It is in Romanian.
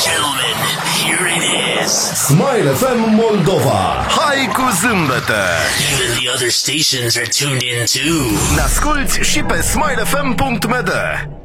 gentlemen, here it is. Smile FM Moldova. Hai cu zâmbete! Even the other stations are tuned in too. Ne asculti și pe smilefm.md.